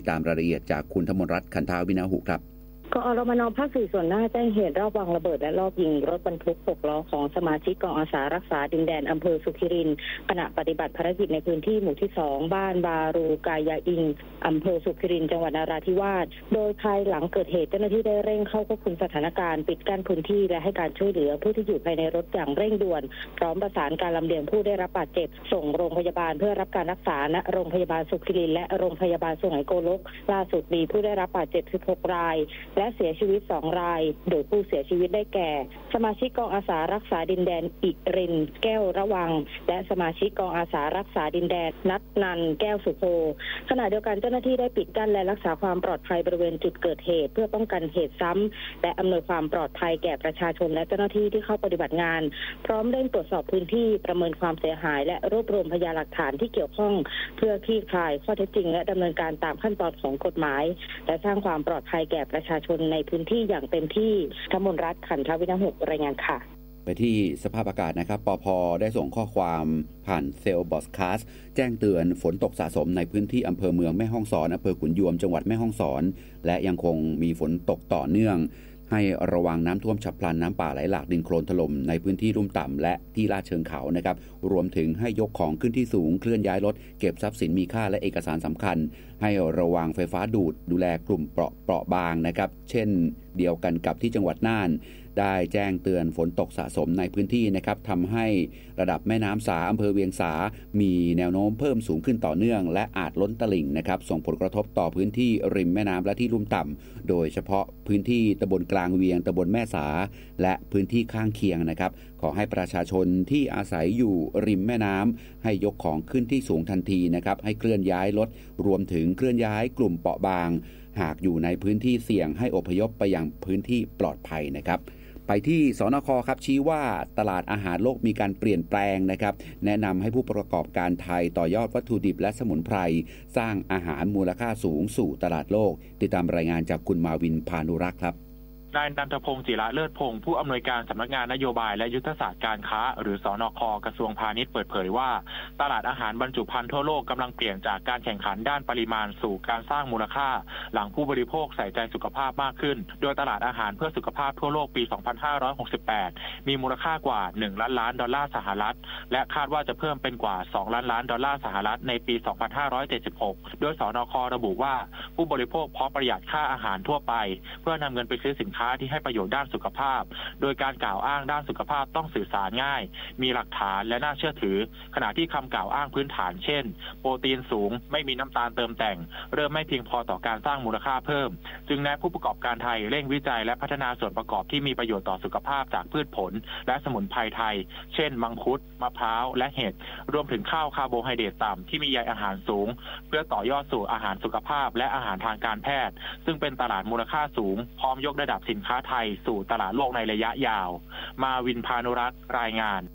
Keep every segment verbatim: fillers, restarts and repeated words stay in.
ตามรายละเอียดจากคุณธมนรัตน์ขันธาวินาหุครับกอรมน.ภาคสี่ส่วนหน้าแจ้งเหตุรอบวางระเบิดและรอบยิงรถบรรทุกหกล้อของสมาชิกกองอาสารักษาดินแดนอำเภอสุขิรินทร์ขณะปฏิบัติภารกิจในพื้นที่หมู่ที่สองบ้านบารูกายาอิงอำเภอสุขิรินทร์จังหวัดนราธิวาสโดยภายหลังเกิดเหตุเจ้าหน้าที่ได้เร่งเข้าควบคุมสถานการณ์ปิดกั้นพื้นที่และให้การช่วยเหลือผู้ที่อยู่ภายในรถอย่างเร่งด่วนพร้อมประสานการลำเลียงผู้ได้รับบาดเจ็บส่งโรงพยาบาลเพื่อรับการรักษาณโรงพยาบาลสุขิรินทร์และโรงพยาบาลสุไหงโกลกล่าสุดมีผู้ได้รับบาดเจ็บสิบหกรายและเสียชีวิตสองรายโดยผู้เสียชีวิตได้แก่สมาชิกกองอาสารักษาดินแดนอิรินแก้วระวังและสมาชิกกองอาสารักษาดินแดนนัทนันแก้วสุโภขณะเดียวกันเจ้าหน้าที่ได้ปิดกั้นและรักษาความปลอดภัยบริเวณจุดเกิดเหตุเพื่อป้องกันเหตุซ้ำและอำนวยความปลอดภัยแก่ประชาชนและเจ้าหน้าที่ที่เข้าปฏิบัติงานพร้อมเร่งตรวจสอบพื้นที่ประเมินความเสียหายและรวบรวมพยานหลักฐานที่เกี่ยวข้องเพื่อคลี่คลายข้อเท็จจริงและดำเนินการตามขั้นตอนของกฎหมายและสร้างความปลอดภัยแก่ประชาชนในพื้นที่อย่างเต็มที่ธมนรัตน์ขันธวินาหุรายงานค่ะไปที่สภาพอากาศนะครับปภ.ได้ส่งข้อความผ่านเซลบอสคาสแจ้งเตือนฝนตกสะสมในพื้นที่อำเภอเมืองแม่ฮ่องสอนอำเภอขุนยวมจังหวัดแม่ฮ่องสอนและยังคงมีฝนตกต่อเนื่องให้ระวังน้ำท่วมฉับพลันน้ำป่าไหลหลากดินโคลนถล่มในพื้นที่ลุ่มต่ำและที่ลาดเชิงเขานะครับรวมถึงให้ยกของขึ้นที่สูงเคลื่อนย้ายรถเก็บทรัพย์สินมีค่าและเอกสารสำคัญให้ระวังไฟฟ้าดูดดูแลกลุ่มเปราะเปราะบางนะครับเช่นเดียวกันกับที่จังหวัดน่านได้แจ้งเตือนฝนตกสะสมในพื้นที่นะครับทำให้ระดับแม่น้ำสาอำเภอเวียงสามีแนวโน้มเพิ่มสูงขึ้นต่อเนื่องและอาจล้นตลิ่งนะครับส่งผลกระทบต่อพื้นที่ริมแม่น้ำและที่ลุ่มต่ำโดยเฉพาะพื้นที่ตำบลกลางเวียงตำบลแม่สาและพื้นที่ข้างเคียงนะครับขอให้ประชาชนที่อาศัยอยู่ริมแม่น้ำให้ยกของขึ้นที่สูงทันทีนะครับให้เคลื่อนย้ายรถรวมถึงเคลื่อนย้ายกลุ่มเปราะบางหากอยู่ในพื้นที่เสี่ยงให้อพยพไปยังพื้นที่ปลอดภัยนะครับไปที่สนค.ครับชี้ว่าตลาดอาหารโลกมีการเปลี่ยนแปลงนะครับแนะนำให้ผู้ประกอบการไทยต่อยอดวัตถุดิบและสมุนไพรสร้างอาหารมูลค่าสูงสู่ตลาดโลกติดตามรายงานจากคุณมาวินพานุรักษ์ครับนายนันทพงศ์จิระเลิศพงศ์ผู้อำนวยการสำนักงานนโยบายและยุทธศาสตร์การค้าหรือสนค.กระทรวงพาณิชย์เปิดเผยว่าตลาดอาหารบรรจุภัณฑ์ทั่วโลกกำลังเปลี่ยนจากการแข่งขันด้านปริมาณสู่การสร้างมูลค่าหลังผู้บริโภคใส่ใจสุขภาพมากขึ้นโดยตลาดอาหารเพื่อสุขภาพทั่วโลกปี สองพันห้าร้อยหกสิบแปด มีมูลค่ากว่าหนึ่งล้านล้านดอลลาร์สหรัฐและคาดว่าจะเพิ่มเป็นกว่าสองล้านล้านดอลลาร์สหรัฐในปี สองพันห้าร้อยเจ็ดสิบหก โดยสนค.ระบุว่าผู้บริโภคพร้อมประหยัดค่าอาหารทั่วไปเพื่อนำเงินไปซื้อสินค้าที่ให้ประโยชน์ด้านสุขภาพโดยการกล่าวอ้างด้านสุขภาพต้องสื่อสารง่ายมีหลักฐานและน่าเชื่อถือขณะที่คำกล่าวอ้างพื้นฐานเช่นโปรตีนสูงไม่มีน้ำตาลเติมแต่งเริ่มไม่เพียงพอต่อการสร้างมูลค่าเพิ่มจึงแนะผู้ประกอบการไทยเร่งวิจัยและพัฒนาส่วนประกอบที่มีประโยชน์ต่อสุขภาพจากพืชผลและสมุนไพรไทยเช่นมังคุดมะพร้าวและเห็ดรวมถึงข้าวคาร์โบไฮเดรตต่ำที่มีใยอาหารสูงเพื่อต่อยอดสู่อาหารสุขภาพและอาหารทางการแพทย์ซึ่งเป็นตลาดมูลค่าสูงพร้อมยกระดับสินค้าไทยสู่ตลาดโลกในระยะยาวมาวินพานุรัตน์รายงาน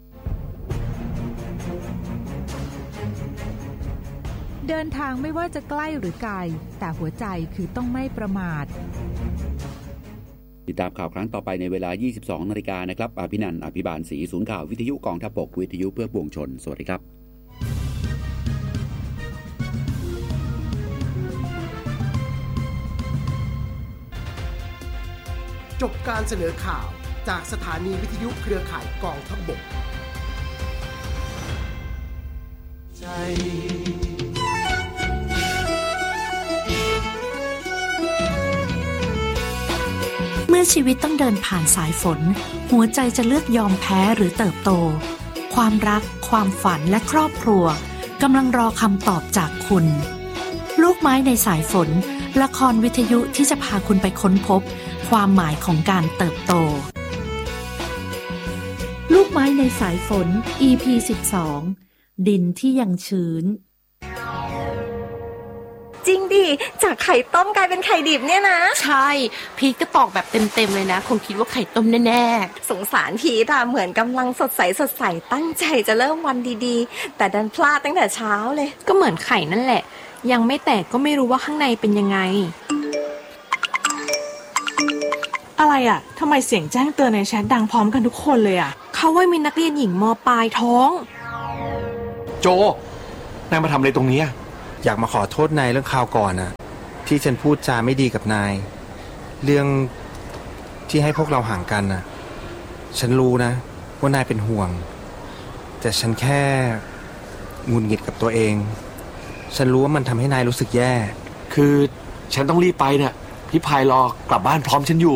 เดินทางไม่ว่าจะใกล้หรือไกลแต่หัวใจคือต้องไม่ประมาทติดตามข่าวครั้งต่อไปในเวลา ยี่สิบสอง นาฬิกานะครับอภินันท์อภิบาลศรีศูนย์ข่าววิทยุกองทัพบกวิทยุเพื่อปวงชนสวัสดีครับจบการเสนอข่าวจากสถานีวิทยุเครือข่ายกองทัพบกใจเมื่อชีวิตต้องเดินผ่านสายฝนหัวใจจะเลือกยอมแพ้หรือเติบโตความรักความฝันและครอบครัวกำลังรอคำตอบจากคุณลูกไม้ในสายฝนละครวิทยุที่จะพาคุณไปค้นพบความหมายของการเติบโตลูกไม้ในสายฝน อี พี สิบสอง ดินที่ยังชื้นจริงดิจากไข่ต้มกลายเป็นไข่ดิบเนี่ยนะใช่พีทก็ตอกแบบเต็มๆเลยนะคงคิดว่าไข่ต้มแน่ๆสงสารพีทอะเหมือนกำลังสดใสสดใสตั้งใจจะเริ่มวันดีๆแต่ดันพลาดตั้งแต่เช้าเลยก็เหมือนไข่นั่นแหละยังไม่แตกก็ไม่รู้ว่าข้างในเป็นยังไงอะไรอ่ะทำไมเสียงแจ้งเตือนในแชทดังพร้อมกันทุกคนเลยอ่ะเขาว่ามีนักเรียนหญิงม.ปลายท้องโจนายมาทำอะไรตรงนี้อยากมาขอโทษนายเรื่องคราวก่อนน่ะที่ฉันพูดจาไม่ดีกับนายเรื่องที่ให้พวกเราห่างกันน่ะฉันรู้นะว่านายเป็นห่วงแต่ฉันแค่หงุดหงิดกับตัวเองฉันรู้ว่ามันทำให้นายรู้สึกแย่คือฉันต้องรีบไปเนี่ยพี่พายรอกลับบ้านพร้อมฉันอยู่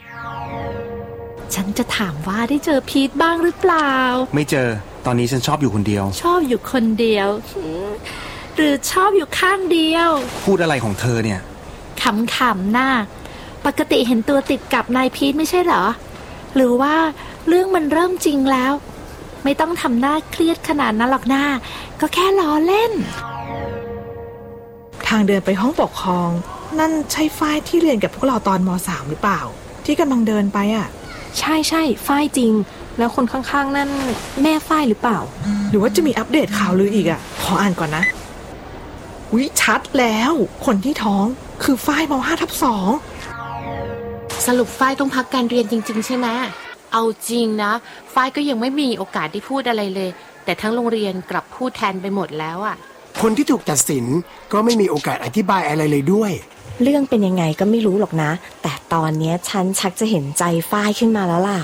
ฉันจะถามว่าได้เจอพีทบ้างหรือเปล่าไม่เจอตอนนี้ฉันชอบอยู่คนเดียวชอบอยู่คนเดียวหรือชอบอยู่ข้างเดียวพูดอะไรของเธอเนี่ยขำๆน่ะปกติเห็นตัวติดกับนายพีทไม่ใช่เหรอหรือว่าเรื่องมันเริ่มจริงแล้วไม่ต้องทำหน้าเครียดขนาดนั้นหรอกหน้าก็แค่ล้อเล่นทางเดินไปห้องปกครองนั่นใช่ฝ้ายที่เรียนกับพวกเราตอนม.สาม หรือเปล่าที่กำลังเดินไปอ่ะใช่ใช่ฝ้ายจริงแล้วคนข้างๆนั่นแม่ฝ้ายหรือเปล่าหรือว่าจะมีอัปเดตข่าวลืออีกอ่ะขออ่านก่อนนะอุ๊ยชัดแล้วคนที่ท้องคือฝ้ายม.ห้า ทับ สองสรุปฝ้ายต้องพักการเรียนจริงๆใช่ไหมเอาจริงนะฝ้ายก็ยังไม่มีโอกาสได้พูดอะไรเลยแต่ทั้งโรงเรียนกลับพูดแทนไปหมดแล้วอ่ะคนที่ถูกตัดสินก็ไม่มีโอกาสอธิบายอะไรเลยด้วยเรื่องเป็นยังไงก็ไม่รู้หรอกนะแต่ตอนนี้ฉันชักจะเห็นใจฝ้ายขึ้นมาแล้วล่ะ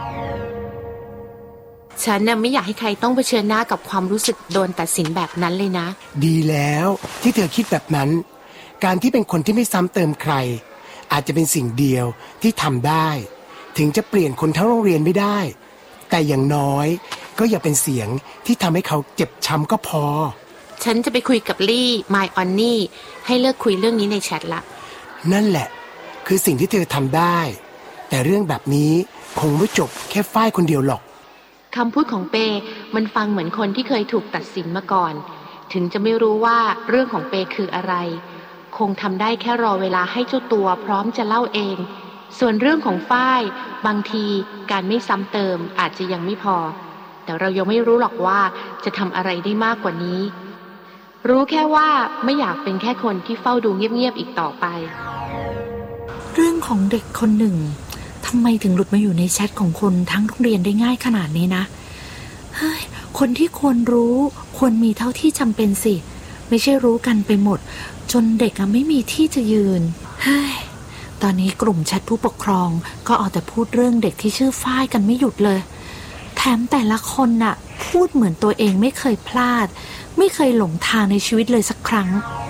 ฉันน่ะไม่อยากให้ใครต้องเผชิญหน้ากับความรู้สึกโดนตัดสินแบบนั้นเลยนะดีแล้วที่เธอคิดแบบนั้นการที่เป็นคนที่ไม่ซ้ำเติมใครอาจจะเป็นสิ่งเดียวที่ทำได้ถึงจะเปลี่ยนคนทั้งโรงเรียนไม่ได้แต่อย่างน้อยก็อย่าเป็นเสียงที่ทำให้เขาเจ็บช้ำก็พอฉันจะไปคุยกับลี่มายออนนี่ให้เลิกคุยเรื่องนี้ในแชทละนั่นแหละคือสิ่งที่เธอทำได้แต่เรื่องแบบนี้คงไม่จบแค่ฝ้ายคนเดียวหรอกคำพูดของเปมันฟังเหมือนคนที่เคยถูกตัดสินมาก่อนถึงจะไม่รู้ว่าเรื่องของเปคืออะไรคงทำได้แค่รอเวลาให้เจ้าตัวพร้อมจะเล่าเองส่วนเรื่องของฝ้ายบางทีการไม่ซ้ำเติมอาจจะยังไม่พอแต่เรายังไม่รู้หรอกว่าจะทำอะไรได้มากกว่านี้รู้แค่ว่าไม่อยากเป็นแค่คนที่เฝ้าดูเงียบๆอีกต่อไปเรื่องของเด็กคนหนึ่งทำไมถึงหลุดมาอยู่ในแชทของคนทั้งโรงเรียนได้ง่ายขนาดนี้นะเฮ้ยคนที่ควรรู้ควรมีเท่าที่จำเป็นสิไม่ใช่รู้กันไปหมดจนเด็กอะไม่มีที่จะยืนเฮ้ยตอนนี้กลุ่มแชทผู้ปกครองก็เอาแต่พูดเรื่องเด็กที่ชื่อฝ้ายกันไม่หยุดเลยแถมแต่ละคนน่ะพูดเหมือนตัวเองไม่เคยพลาดไม่เคยหลงทางในชีวิตเลยสักครั้ง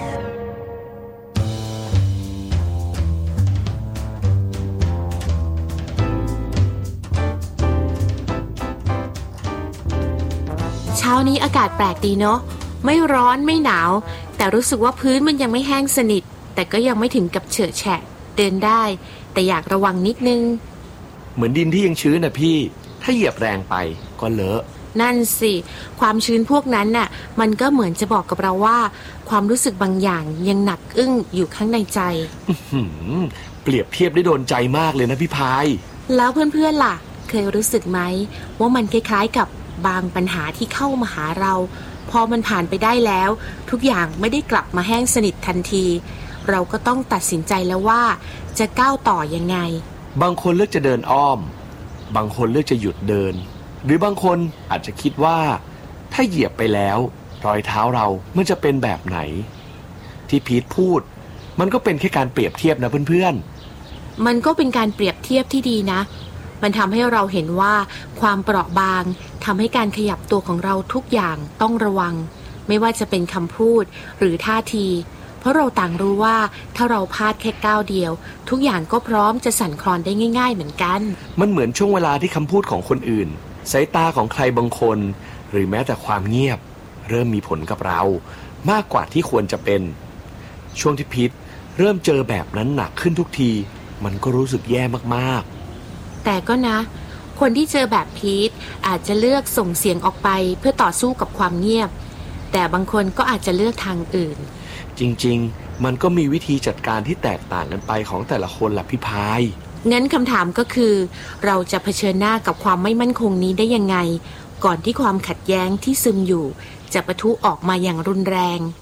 เช้านี้อากาศแปลกดีเนาะไม่ร้อนไม่หนาวแต่รู้สึกว่าพื้นมันยังไม่แห้งสนิทแต่ก็ยังไม่ถึงกับเฉอะแฉะเดินได้แต่อยากระวังนิดนึงเหมือนดินที่ยังชื้นนะพี่ถ้าเหยียบแรงไปก็เลอะนั่นสิความชื้นพวกนั้นน่ะมันก็เหมือนจะบอกกับเราว่าความรู้สึกบางอย่างยังหนักอึ้งอยู่ข้างในใจเปรียบเทียบได้โดนใจมากเลยนะพี่พายแล้วเพื่อนๆล่ะเคยรู้สึกไหมว่ามันคล้ายๆกับบางปัญหาที่เข้ามาหาเราพอมันผ่านไปได้แล้วทุกอย่างไม่ได้กลับมาแห้งสนิททันทีเราก็ต้องตัดสินใจแล้วว่าจะก้าวต่อยังไงบางคนเลือกจะเดินอ้อมบางคนเลือกจะหยุดเดินหรือบางคนอาจจะคิดว่าถ้าเหยียบไปแล้วรอยเท้าเรามันจะเป็นแบบไหนที่พีทพูดมันก็เป็นแค่การเปรียบเทียบนะเพื่อนๆมันก็เป็นการเปรียบเทียบที่ดีนะมันทำให้เราเห็นว่าความเปราะบางทำให้การขยับตัวของเราทุกอย่างต้องระวังไม่ว่าจะเป็นคำพูดหรือท่าทีเพราะเราต่างรู้ว่าถ้าเราพลาดแค่ก้าวเดียวทุกอย่างก็พร้อมจะสั่นคลอนได้ง่ายๆเหมือนกันมันเหมือนช่วงเวลาที่คำพูดของคนอื่นสายตาของใครบางคนหรือแม้แต่ความเงียบเริ่มมีผลกับเรามากกว่าที่ควรจะเป็นช่วงที่พีทเริ่มเจอแบบนั้นหนักขึ้นทุกทีมันก็รู้สึกแย่มากๆแต่ก็นะคนที่เจอแบบพีทอาจจะเลือกส่งเสียงออกไปเพื่อต่อสู้กับความเงียบแต่บางคนก็อาจจะเลือกทางอื่นจริงๆมันก็มีวิธีจัดการที่แตกต่างกันไปของแต่ละคนล่ะพี่พายงั้นคำถามก็คือเราจะเผชิญหน้ากับความไม่มั่นคงนี้ได้ยังไงก่อนที่ความขัดแย้งที่ซึมอยู่จะปะทุออกมาอย่างรุนแรง